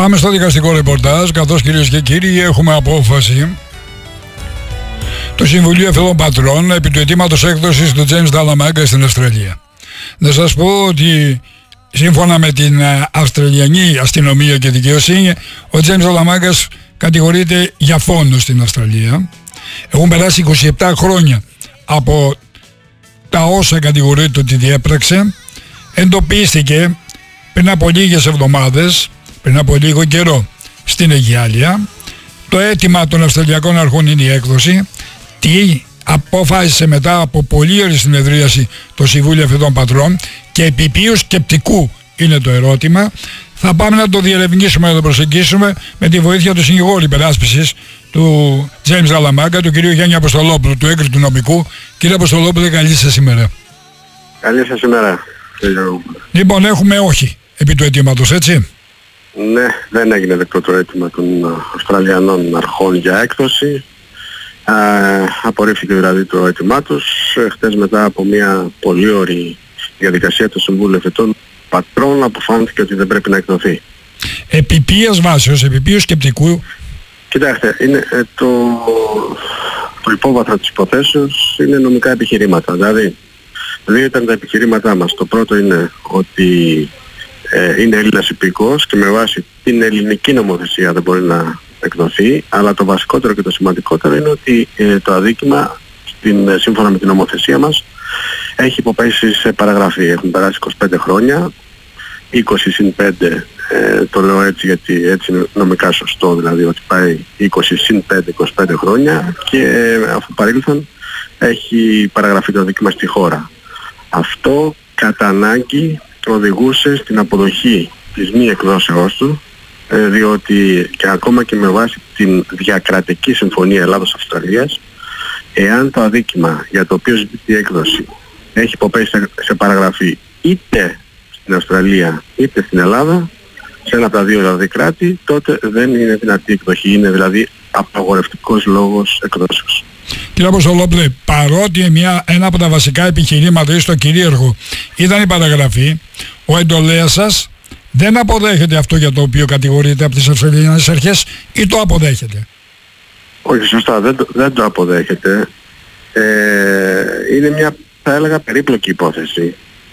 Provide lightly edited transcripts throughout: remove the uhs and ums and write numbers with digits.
Πάμε στο δικαστικό ρεπορτάζ, καθώς κυρίες και κύριοι έχουμε απόφαση του Συμβουλίου Εφεδών Πατρών επί του αιτήματος έκδοσης του James Dallamaga στην Αυστραλία. Να σας πω ότι σύμφωνα με την Αυστραλιανή αστυνομία και δικαιοσύνη, ο James Dallamaga κατηγορείται για φόνο στην Αυστραλία. Έχουν περάσει 27 χρόνια από τα όσα κατηγορείται ότι διέπραξε. Εντοπίστηκε πριν από λίγες εβδομάδες, πριν από λίγο καιρό, στην Αιγιάλια. Το αίτημα των Αυστραλιακών Αρχών είναι η έκδοση. Τι αποφάσισε μετά από πολλή ώρη συνεδρίαση το Συμβούλιο Εφεδών Πατρών και επί ποιου σκεπτικού είναι το ερώτημα. Θα πάμε να το διερευνήσουμε, να το προσεγγίσουμε με τη βοήθεια του συνηγόρου υπεράσπισης του James Dallamaga, του κυρίου Γιάννη Αποστολόπουλου, του έγκριτου νομικού. Κύριε Αποστολόπουλε, καλή σας ημέρα. Καλή σας ημέρα. Λοιπόν, έχουμε όχι επί του αιτήματος, έτσι. Ναι, δεν έγινε δεκτό το αίτημα των Αυστραλιανών αρχών για έκδοση. Απορρίφθηκε δηλαδή το αίτημά τους. Χτες μετά από μια πολύ ωρή διαδικασία του Συμβούλου Εφεδών Πατρών αποφάνθηκε ότι δεν πρέπει να εκδοθεί. Επί ποιας βάσεως, επί ποιου σκεπτικού? Κοιτάξτε, είναι, το υπόβαθρο της υποθέσεως είναι νομικά επιχειρήματα. Δηλαδή, δύο ήταν τα επιχειρήματά μας. Το πρώτο είναι ότι είναι Έλληνας υπηκός και με βάση την ελληνική νομοθεσία δεν μπορεί να εκδοθεί, αλλά το βασικότερο και το σημαντικότερο είναι ότι το αδίκημα σύμφωνα με την νομοθεσία μας έχει υποπέσει σε παραγραφή. Έχουν περάσει 25 χρόνια, 20 συν 5, το λέω έτσι γιατί έτσι είναι νομικά σωστό, δηλαδή ότι πάει 20 συν 5, 25 χρόνια και αφού παρήλθαν έχει παραγραφεί το αδίκημα στη χώρα. Αυτό κατά ανάγκη οδηγούσε στην αποδοχή της μη εκδόσεώς του, διότι και ακόμα και με βάση την διακρατική συμφωνία Ελλάδος-Αυστραλίας, εάν το αδίκημα για το οποίο ζητεί η έκδοση έχει υποπέσει σε παραγραφή είτε στην Αυστραλία είτε στην Ελλάδα, σε ένα από τα δύο δηλαδή κράτη, τότε δεν είναι δυνατή εκδοχή, είναι δηλαδή απαγορευτικός λόγος εκδόσεως. Κύριε Αποστολόπουλε, παρότι ένα από τα βασικά επιχειρήματα ή στο κυρίαρχο ήταν η παραγραφή, ο εντολέας σας δεν αποδέχεται αυτό για το οποίο κατηγορείται από τις Αυστραλιανές Αρχές ή το αποδέχεται? Όχι, σωστά, δεν το αποδέχεται. Είναι μια, θα έλεγα, περίπλοκη υπόθεση.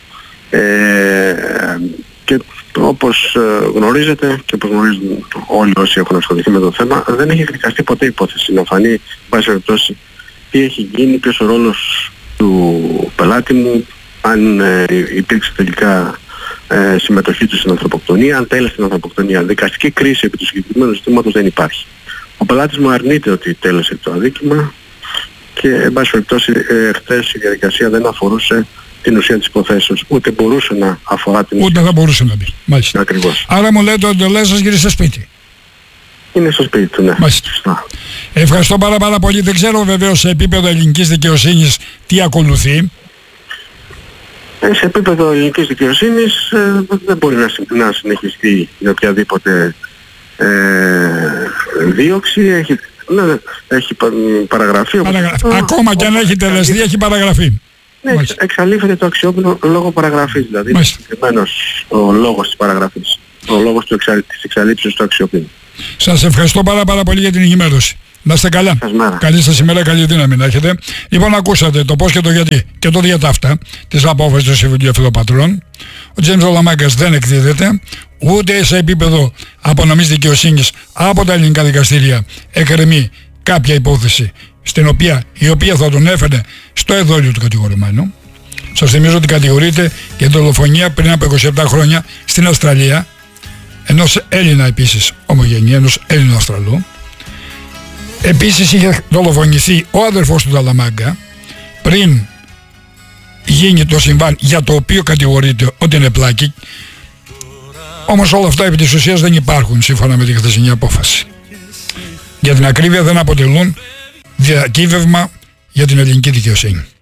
Και όπως γνωρίζετε και όπως γνωρίζουν όλοι όσοι έχουν ασχοληθεί με το θέμα, δεν έχει εκδικαστεί ποτέ υπόθεση να φανεί, βάσει περιπτώσει, τι έχει γίνει, ποιος ο ρόλος του πελάτη μου, αν υπήρξε τελικά συμμετοχή του στην ανθρωποκτονία, αν τέλεσε την ανθρωποκτονία. Δικαστική κρίση επί του συγκεκριμένου ζητήματος δεν υπάρχει. Ο πελάτης μου αρνείται ότι τέλεσε το αδίκημα και εν πάση περιπτώσει χθες η διαδικασία δεν αφορούσε την ουσία της υποθέσεως, ούτε μπορούσε να αφορά την ουσία. Ούτε θα μπορούσε να μπει. Μάλιστα. Ακριβώς. Άρα μου λέτε ότι το λέει σας γυρίσει στο σπίτι. Είναι στο σπίτι του, ναι. Μάλιστα. Ευχαριστώ πάρα πολύ. Δεν ξέρω βεβαίως σε επίπεδο ελληνικής δικαιοσύνης τι ακολουθεί. Σε επίπεδο ελληνικής δικαιοσύνης δεν μπορεί να συνεχιστεί για οποιαδήποτε δίωξη. Έχει παραγραφεί. Ακόμα και αν έχει τελεσθεί, έχει παραγραφεί. Ναι, εξαλείφεται το αξιόπινο λόγω παραγραφής, δηλαδή είναι συγκεκριμένος ο λόγος της παραγραφής, ο λόγος της εξαλείψεως του αξιόπινου. Σας ευχαριστώ πάρα πολύ για την ενημέρωση. Να είστε καλά. Καλή σας ημέρα, καλή δύναμη να έχετε. Λοιπόν, ακούσατε το πώς και το γιατί και το διατάφτα της απόφασης του Συμβουλίου Εφεδών Πατρών. Ο James Dallamaga δεν εκδίδεται, ούτε σε επίπεδο απονομής δικαιοσύνης από τα ελληνικά δικαστήρια εκκρεμεί κάποια υπόθεση η οποία θα τον έφερε στο εδόλιο του κατηγορουμένου. Σας θυμίζω ότι κατηγορείται για δολοφονία πριν από 27 χρόνια στην Αυστραλία, ενός Έλληνα επίσης ομογενή, ενός Έλληνου Αυστραλού. Επίσης είχε δολοφονηθεί ο αδερφός του Dallamaga πριν γίνει το συμβάν για το οποίο κατηγορείται ότι είναι πλάκη. Όμως όλα αυτά επί της ουσίας δεν υπάρχουν σύμφωνα με τη χθεσινή απόφαση. Για την ακρίβεια δεν αποτελούν διακύβευμα για την ελληνική δικαιοσύνη.